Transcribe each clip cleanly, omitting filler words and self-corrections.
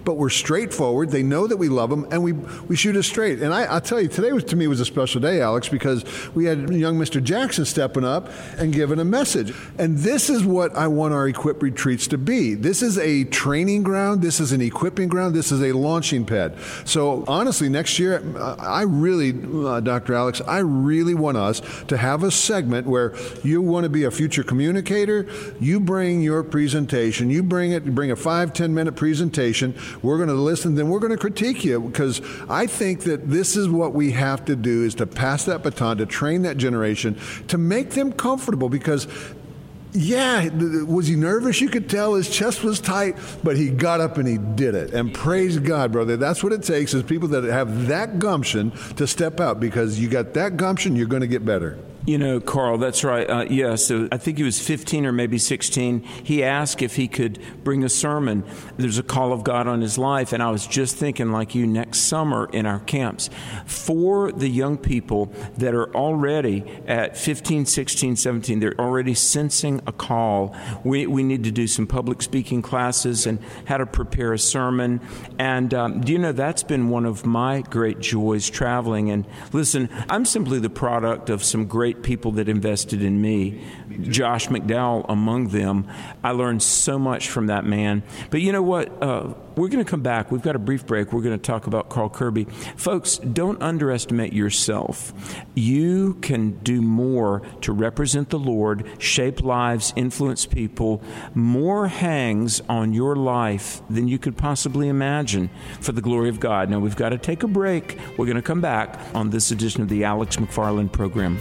but we're straightforward. They know that we love them, and we shoot it straight. And I'll tell you, today to me was a special day, Alex, because we had young Mr. Jackson stepping up and giving a message. And this is what I want our Equip retreats to be. This is a training ground. This is an equipping ground. This is a launching pad. So honestly, next year, I really, Dr. Alex, I really want us to have a segment where you want to be a future communicator. You bring your presentation. You bring a 5-10 minute presentation. We're going to listen, then we're going to critique you, because I think that this is what we have to do, is to pass that baton, to train that generation, to make them comfortable. Because yeah, was he nervous? You could tell his chest was tight, but he got up and he did it. And praise God, brother. That's what it takes, is people that have that gumption to step out, because you got that gumption, you're going to get better. You know, Carl, that's right. So I think he was 15 or maybe 16. He asked if he could bring a sermon. There's a call of God on his life. And I was just thinking, like you, next summer in our camps, for the young people that are already at 15, 16, 17, they're already sensing a call. We need to do some public speaking classes and how to prepare a sermon. And do you know, that's been one of my great joys, traveling. And listen, I'm simply the product of some great people that invested in me, Josh McDowell among them. I learned so much from that man. But you know what? We're going to come back. We've got a brief break. We're going to talk about Carl Kirby. Folks, don't underestimate yourself. You can do more to represent the Lord, shape lives, influence people. More hangs on your life than you could possibly imagine for the glory of God. Now, we've got to take a break. We're going to come back on this edition of the Alex McFarland program.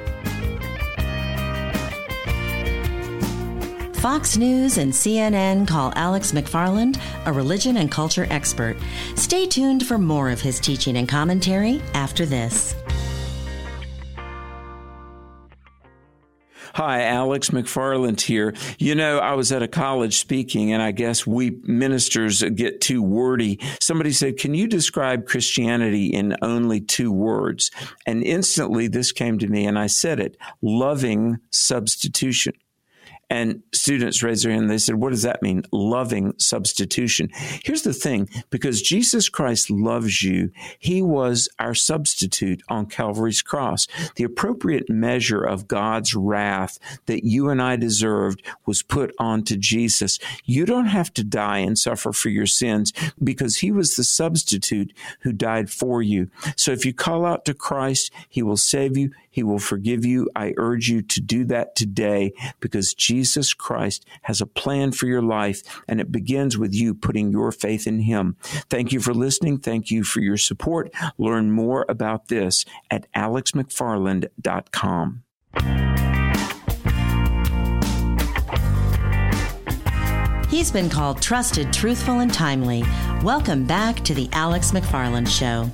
Fox News and CNN call Alex McFarland a religion and culture expert. Stay tuned for more of his teaching and commentary after this. Hi, Alex McFarland here. You know, I was at a college speaking, and I guess we ministers get too wordy. Somebody said, "Can you describe Christianity in only 2 words?" And instantly this came to me, and I said it: loving substitution. And students raised their hand. They said, "What does that mean? Loving substitution." Here's the thing. Because Jesus Christ loves you, he was our substitute on Calvary's cross. The appropriate measure of God's wrath that you and I deserved was put onto Jesus. You don't have to die and suffer for your sins, because he was the substitute who died for you. So if you call out to Christ, he will save you. He will forgive you. I urge you to do that today, because Jesus Christ has a plan for your life, and it begins with you putting your faith in him. Thank you for listening. Thank you for your support. Learn more about this at alexmcfarland.com. He's been called trusted, truthful, and timely. Welcome back to the Alex McFarland Show.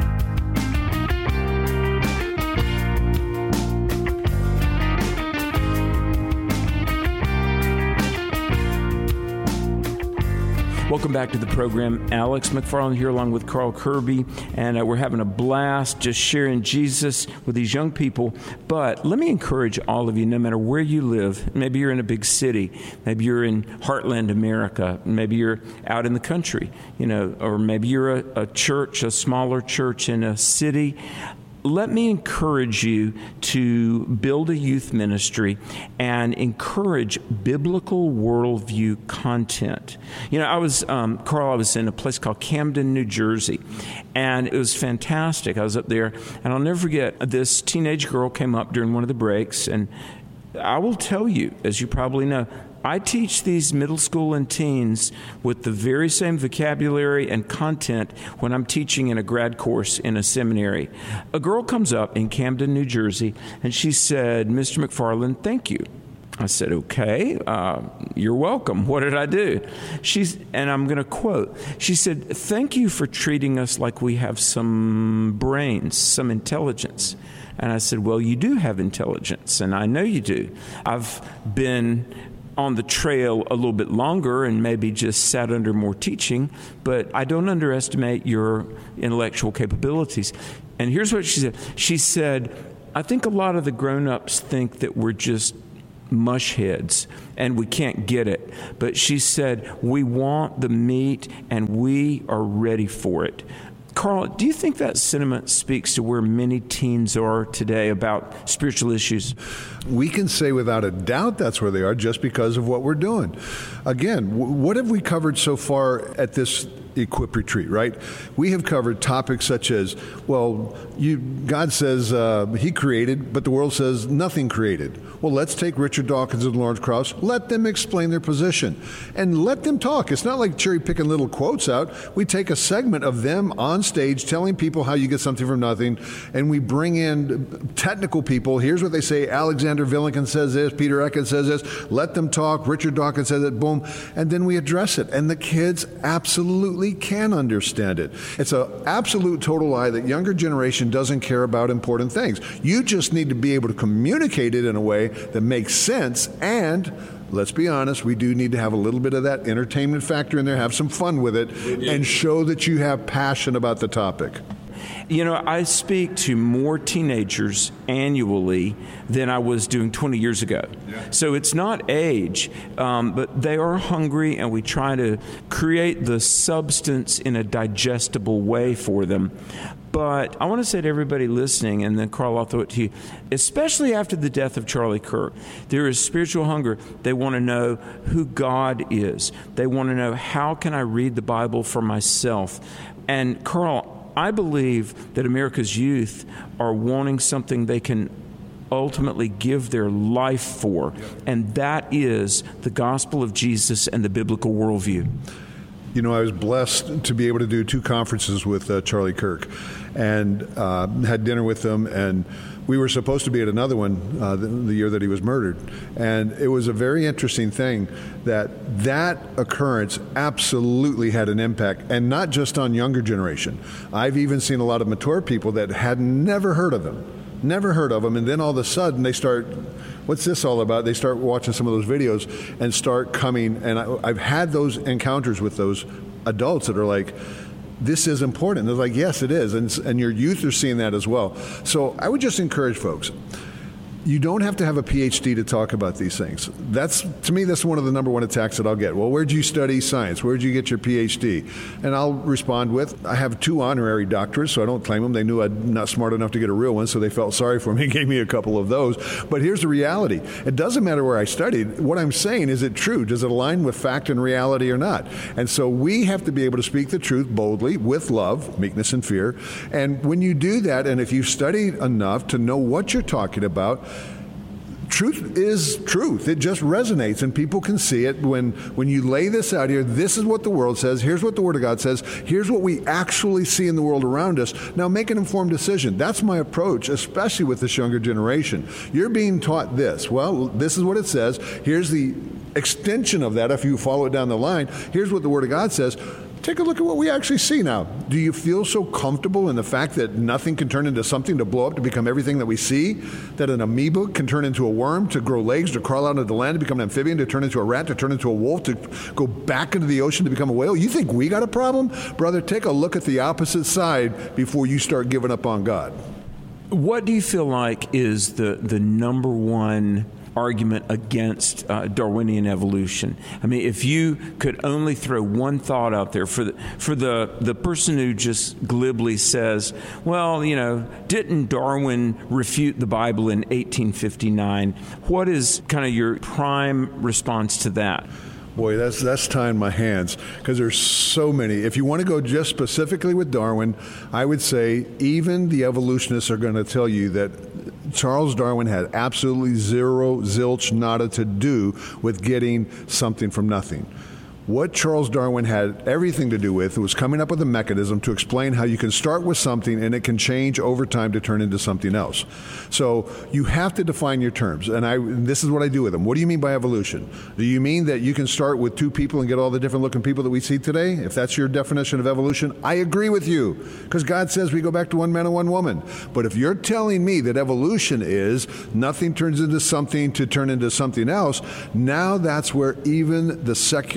Welcome back to the program. Alex McFarland here along with Carl Kirby, and we're having a blast just sharing Jesus with these young people. But let me encourage all of you, no matter where you live, maybe you're in a big city, maybe you're in heartland America, maybe you're out in the country, or maybe you're a church, a smaller church in a city. Let me encourage you to build a youth ministry and encourage biblical worldview content. I was, Carl, I was in a place called Camden, New Jersey, and it was fantastic. I was up there, and I'll never forget, this teenage girl came up during one of the breaks, and I will tell you, as you probably know, I teach these middle school and teens with the very same vocabulary and content when I'm teaching in a grad course in a seminary. A girl comes up in Camden, New Jersey, and she said, "Mr. McFarland, thank you." I said, "Okay, you're welcome. What did I do?" And I'm going to quote, she said, "Thank you for treating us like we have some brains, some intelligence." And I said, "Well, you do have intelligence, and I know you do. I've been on the trail a little bit longer and maybe just sat under more teaching, but I don't underestimate your intellectual capabilities." And here's what she said. She said, "I think a lot of the grown-ups think that we're just mush heads and we can't get it." But she said, "We want the meat and we we are ready for it. Carl, do you think that sentiment speaks to where many teens are today about spiritual issues? We can say without a doubt that's where they are just because of what we're doing. Again, what have we covered so far at this Equip Retreat, right? We have covered topics such as, well, God says he created, but the world says nothing created. Well, let's take Richard Dawkins and Lawrence Krauss, let them explain their position, and let them talk. It's not like cherry-picking little quotes out. We take a segment of them on stage telling people how you get something from nothing, and we bring in technical people. Here's what they say. Alexander Villikin says this. Peter Eckert says this. Let them talk. Richard Dawkins says it. Boom. And then we address it. And the kids absolutely can understand it. It's an absolute total lie that younger generation doesn't care about important things. You just need to be able to communicate it in a way that makes sense, and let's be honest, we do need to have a little bit of that entertainment factor in there, have some fun with it, and show that you have passion about the topic. You know, I speak to more teenagers annually than I was doing 20 years ago. Yeah. So it's not age, but they are hungry, and we try to create the substance in a digestible way for them. But I want to say to everybody listening, and then Carl, I'll throw it to you, especially after the death of Charlie Kirk, there is spiritual hunger. They want to know who God is. They want to know, how can I read the Bible for myself? And Carl, I believe that America's youth are wanting something they can ultimately give their life for, and that is the gospel of Jesus and the biblical worldview. You know, I was blessed to be able to do 2 conferences with Charlie Kirk, and had dinner with him, and we were supposed to be at another one the year that he was murdered. And it was a very interesting thing that occurrence absolutely had an impact, and not just on younger generation. I've even seen a lot of mature people that had never heard of him, and then all of a sudden they start, what's this all about? They start watching some of those videos and start coming, and I've had those encounters with those adults that are like, this is important. They're like, yes, it is. And your youth are seeing that as well. So I would just encourage folks, you don't have to have a PhD to talk about these things. To me, that's one of the number one attacks that I'll get. Well, where'd you study science? Where'd you get your PhD? And I'll respond with, I have 2 honorary doctorates, so I don't claim them. They knew I'm not smart enough to get a real one, so they felt sorry for me and gave me a couple of those. But here's the reality. It doesn't matter where I studied. What I'm saying, is it true? Does it align with fact and reality or not? And so we have to be able to speak the truth boldly, with love, meekness, and fear. And when you do that, and if you've studied enough to know what you're talking about, truth is truth. It just resonates, and people can see it when you lay this out here. This is what the world says. Here's what the Word of God says. Here's what we actually see in the world around us. Now make an informed decision. That's my approach, especially with this younger generation. You're being taught this. Well, this is what it says. Here's the extension of that if you follow it down the line. Here's what the Word of God says. Take a look at what we actually see now. Do you feel so comfortable in the fact that nothing can turn into something, to blow up, to become everything that we see? That an amoeba can turn into a worm, to grow legs, to crawl out of the land, to become an amphibian, to turn into a rat, to turn into a wolf, to go back into the ocean, to become a whale? You think we got a problem? Brother, take a look at the opposite side before you start giving up on God. What do you feel like is the number one argument against Darwinian evolution? I mean, if you could only throw one thought out there for the person who just glibly says, well, you know, didn't Darwin refute the Bible in 1859? What is kind of your prime response to that? Boy, that's tying my hands, because there's so many. If you want to go just specifically with Darwin, I would say even the evolutionists are going to tell you that Charles Darwin had absolutely zero, zilch, nada to do with getting something from nothing. What Charles Darwin had everything to do with was coming up with a mechanism to explain how you can start with something and it can change over time to turn into something else. So you have to define your terms, and this is what I do with them. What do you mean by evolution? Do you mean that you can start with 2 people and get all the different looking people that we see today? If that's your definition of evolution, I agree with you, because God says we go back to 1 man and 1 woman. But if you're telling me that evolution is nothing turns into something to turn into something else, now that's where even the secular science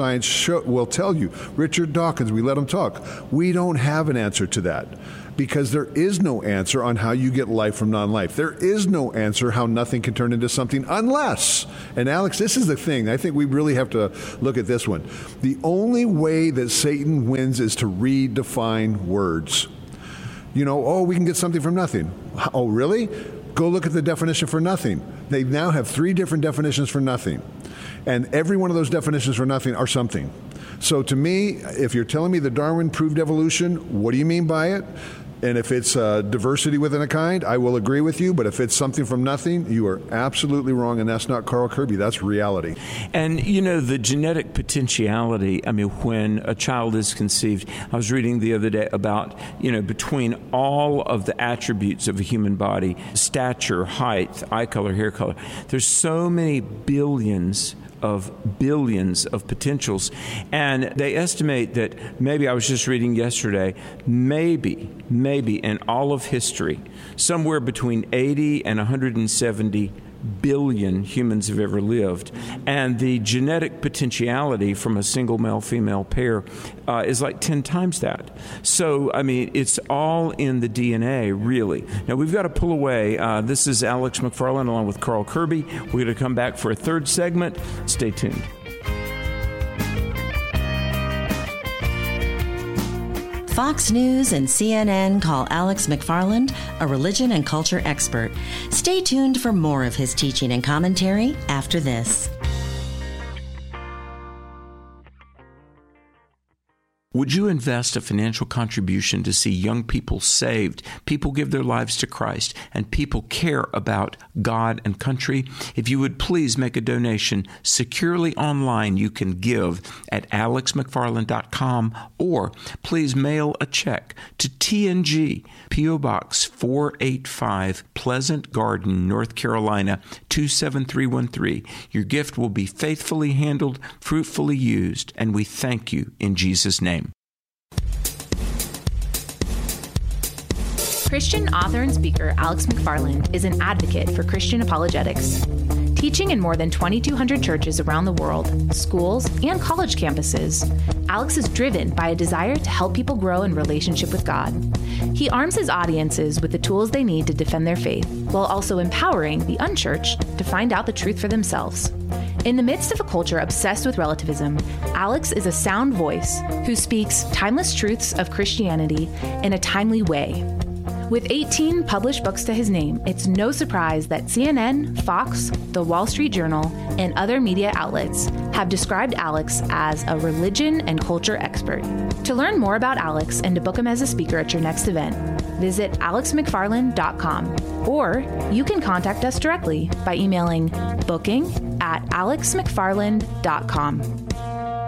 science will tell you. Richard Dawkins, we let him talk. We don't have an answer to that, because there is no answer on how you get life from non-life. There is no answer how nothing can turn into something unless, and Alex, this is the thing, I think we really have to look at this one. The only way that Satan wins is to redefine words. We can get something from nothing. Oh, really? Go look at the definition for nothing. They now have 3 different definitions for nothing. And every one of those definitions for nothing are something. So to me, if you're telling me that Darwin proved evolution, what do you mean by it? And if it's diversity within a kind, I will agree with you. But if it's something from nothing, you are absolutely wrong. And that's not Carl Kirby. That's reality. And, the genetic potentiality, when a child is conceived, I was reading the other day about, between all of the attributes of a human body, stature, height, eye color, hair color, there's so many billions of potentials. And they estimate that maybe, I was just reading yesterday, maybe in all of history, somewhere between 80 and 170 billion humans have ever lived. And the genetic potentiality from a single male-female pair is like 10 times that. So, it's all in the DNA, really. Now, we've got to pull away. This is Alex McFarland along with Carl Kirby. We're going to come back for a third segment. Stay tuned. Fox News and CNN call Alex McFarland a religion and culture expert. Stay tuned for more of his teaching and commentary after this. Would you invest a financial contribution to see young people saved, people give their lives to Christ, and people care about God and country? If you would please make a donation securely online, you can give at alexmcfarland.com, or please mail a check to TNG, P.O. Box 485, Pleasant Garden, North Carolina, 27313. Your gift will be faithfully handled, fruitfully used, and we thank you in Jesus' name. Christian author and speaker Alex McFarland is an advocate for Christian apologetics. Teaching in more than 2,200 churches around the world, schools, and college campuses, Alex is driven by a desire to help people grow in relationship with God. He arms his audiences with the tools they need to defend their faith, while also empowering the unchurched to find out the truth for themselves. In the midst of a culture obsessed with relativism, Alex is a sound voice who speaks timeless truths of Christianity in a timely way. With 18 published books to his name, it's no surprise that CNN, Fox, The Wall Street Journal, and other media outlets have described Alex as a religion and culture expert. To learn more about Alex and to book him as a speaker at your next event, visit alexmcfarland.com, or you can contact us directly by emailing booking@alexmcfarland.com.